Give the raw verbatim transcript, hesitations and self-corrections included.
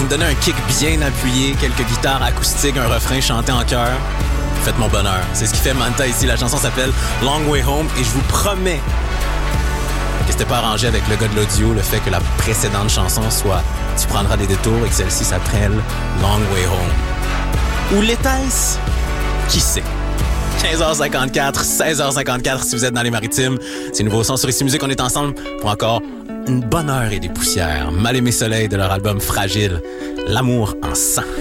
me donnez un kick bien appuyé, quelques guitares acoustiques, un refrain chanté en chœur. Faites mon bonheur. C'est ce qui fait Manta ici. La chanson s'appelle Long Way Home et je vous promets que c'était pas arrangé avec le gars de l'audio, le fait que la précédente chanson soit Tu prendras des détours et que celle-ci s'appelle Long Way Home. Ou l'était-ce? Qui sait? quinze heures cinquante-quatre, seize heures cinquante-quatre si vous êtes dans les maritimes. C'est nouveau son sur Ici Musique. On est ensemble pour encore une bonne heure et des poussières. Mal aimé soleil de leur album Fragile. L'amour en sang.